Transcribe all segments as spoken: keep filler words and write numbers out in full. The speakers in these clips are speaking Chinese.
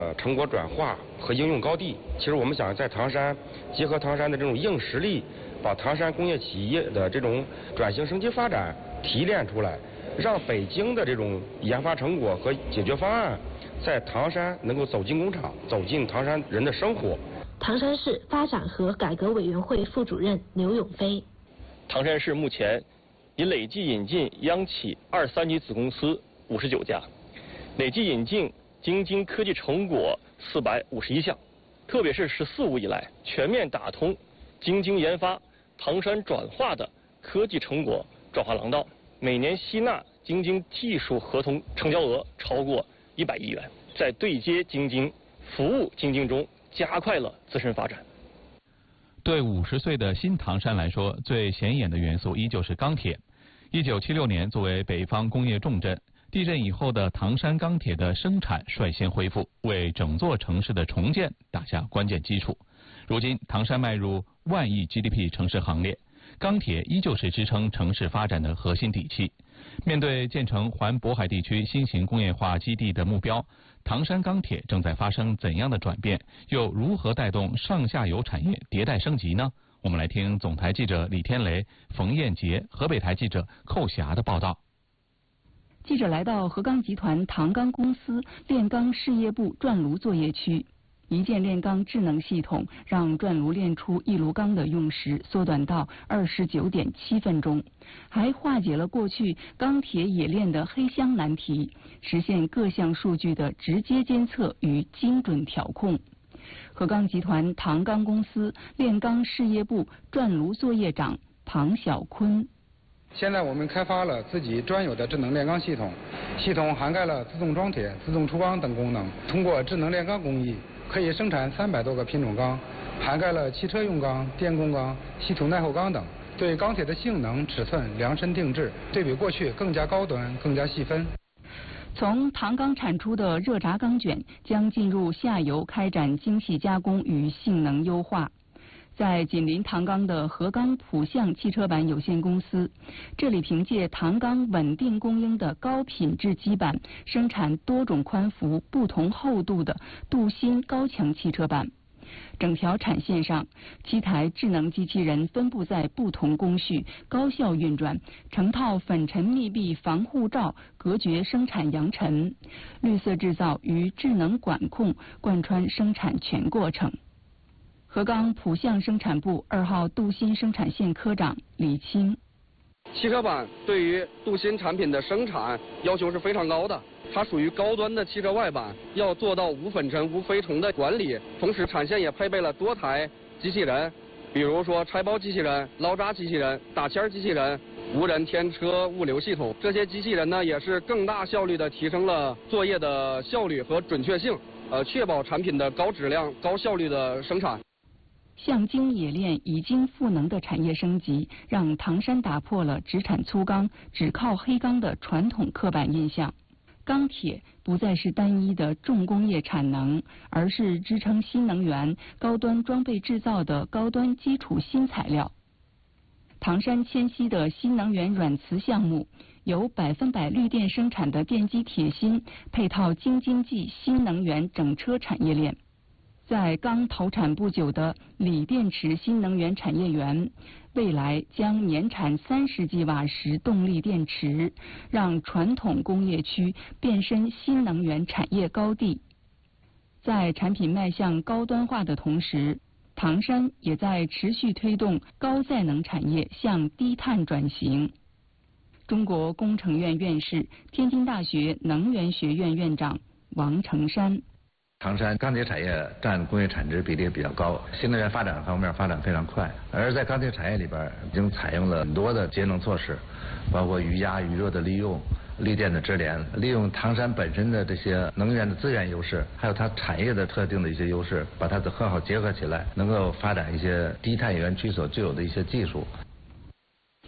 呃，成果转化和应用高地，其实我们想在唐山结合唐山的这种硬实力，把唐山工业企业的这种转型升级发展提炼出来，让北京的这种研发成果和解决方案在唐山能够走进工厂，走进唐山人的生活。 唐山市发展和改革委员会副主任刘永飞， 唐山市目前已累计引进央企二三级子公司五十九家，累计引进京津科技成果四百五十一项，特别是“十四五”以来，全面打通京津研发、唐山转化的科技成果转化廊道，每年吸纳京津技术合同成交额超过一百亿元，在对接京津、服务京津中加快了自身发展。 对五十岁的新唐山来说，最显眼的元素依旧是钢铁。一九七六年，作为北方工业重镇，地震以后的唐山钢铁的生产率先恢复，为整座城市的重建打下关键基础。如今，唐山迈入万亿 G D P 城市行列，钢铁依旧是支撑城市发展的核心底气。面对建成环渤海地区新型工业化基地的目标，唐山钢铁正在发生怎样的转变？又如何带动上下游产业迭代升级呢？我们来听总台记者李天雷、冯艳杰，河北台记者寇霞的报道。 记者来到河钢集团唐钢公司炼钢事业部转炉作业区，一键炼钢智能系统让转炉炼出一炉钢的用时缩短到二十九点七分钟，还化解了过去钢铁冶炼的黑箱难题，实现各项数据的直接监测与精准调控。河钢集团唐钢公司炼钢事业部转炉作业长庞小坤。 现在我们开发了自己专有的智能炼钢系统，系统涵盖了自动装铁、自动出钢等功能。通过智能炼钢工艺，可以生产三百多个品种钢，涵盖了汽车用钢、电工钢、稀土耐候钢等，对钢铁的性能、尺寸量身定制，对比过去更加高端、更加细分。 从唐钢产出的热轧钢卷将进入下游开展精细加工与性能优化。在紧邻唐钢的河钢浦项汽车板有限公司，这里凭借唐钢稳定供应的高品质基板，生产多种宽幅、不同厚度的镀锌高强汽车板。整条产线上，七台智能机器人分布在不同工序，高效运转，成套粉尘密闭防护罩隔绝生产扬尘，绿色制造与智能管控贯穿生产全过程。河钢浦项生产部二号镀锌生产线科长李清。 汽车板对于镀锌产品的生产要求是非常高的，它属于高端的汽车外板，要做到无粉尘、无飞虫的管理。同时，产线也配备了多台机器人，比如说拆包机器人、捞渣机器人、打签机器人、无人天车物流系统。这些机器人呢，也是更大效率地提升了作业的效率和准确性，呃，确保产品的高质量、高效率的生产。 向精冶炼、以精赋能的产业升级，让唐山打破了只产粗钢、只靠黑钢的传统刻板印象。钢铁不再是单一的重工业产能，而是支撑新能源、高端装备制造的高端基础新材料。唐山迁西的新能源软瓷项目，由百分百绿电生产的电机铁芯，配套京津冀新能源整车产业链。在刚投产不久的锂电池新能源产业园，未来将年产三十吉瓦时动力电池，让传统工业区变身新能源产业高地。在产品迈向高端化的同时，唐山也在持续推动高再能产业向低碳转型。中国工程院院士、天津大学能源学院院长王成山。 唐山钢铁产业占工业产值比例比较高，新能源发展方面发展非常快，而在钢铁产业里边已经采用了很多的节能措施，包括余压、余热的利用、绿电的直连，利用唐山本身的这些能源的资源优势，还有它产业的特定的一些优势，把它的很好结合起来，能够发展一些低碳园区所具有的一些技术。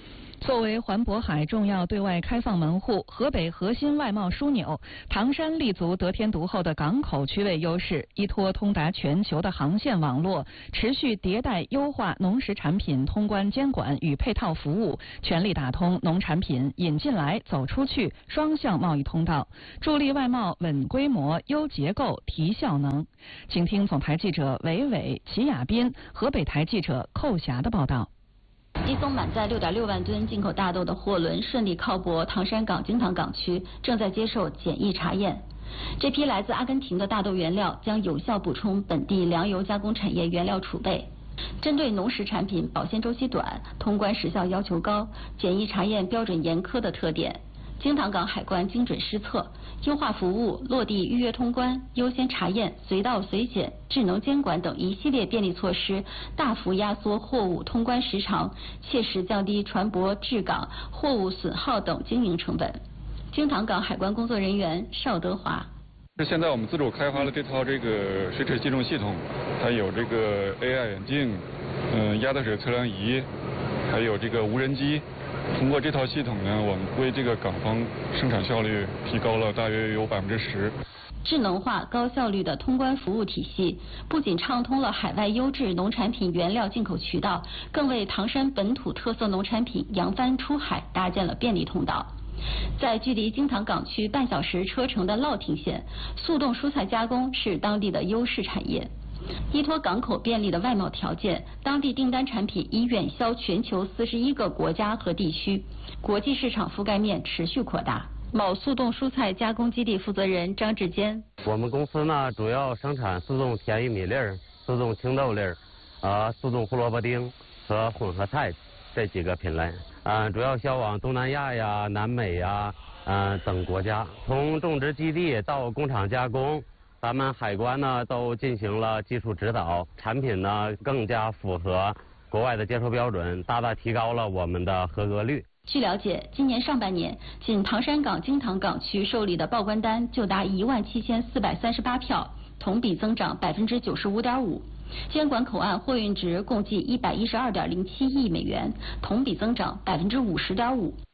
作为环渤海重要对外开放门户，河北核心外贸枢纽，唐山立足得天独厚的港口区位优势，依托通达全球的航线网络，持续迭代优化农食产品通关监管与配套服务，全力打通农产品引进来、走出去双向贸易通道，助力外贸稳规模、优结构、提效能。请听总台记者韦伟、齐亚斌、河北台记者寇霞的报道。 一艘满载六点六万吨进口大豆的货轮顺利靠泊唐山港京塘港区，正在接受检疫查验。这批来自阿根廷的大豆原料将有效补充本地粮油加工产业原料储备。针对农食产品保鲜周期短、通关时效要求高、检疫查验标准严苛的特点，京塘港海关精准施策，优化服务，落地预约通关、优先查验、随到随检、智能监管等一系列便利措施，大幅压缩货物通关时长，切实降低船舶滞港、货物损耗等经营成本。京塘港海关工作人员邵德华。 现在我们自主开发了这套这个水质记录系统，它有这个 A I 眼镜，嗯，压得水测量仪，还有这个无人机。通过这套系统呢，我们为这个港方生产效率提高了大约有百分之十。 智能化、高效率的通关服务体系，不仅畅通了海外优质农产品原料进口渠道，更为唐山本土特色农产品扬帆出海搭建了便利通道。在距离京塘港区半小时车程的乐亭县，速冻蔬菜加工是当地的优势产业。依托港口便利的外贸条件，当地订单产品已远销全球四十一个国家和地区，国际市场覆盖面持续扩大。某速冻蔬菜加工基地负责人张志坚： 我们公司呢，主要生产速冻甜玉米粒儿、速冻青豆粒儿、啊速冻胡萝卜丁和混合菜这几个品类，啊主要销往东南亚呀、南美呀、嗯等国家。从种植基地到工厂加工，咱们海关呢都进行了技术指导，产品呢更加符合国外的接收标准，大大提高了我们的合格率。 据了解，今年上半年，仅唐山港京塘港区受理的报关单就达一万七千四百三十八票，同比增长百分之九十五点五。监管口岸货运值共计一百一十二点零七亿美元，同比增长百分之五十点五。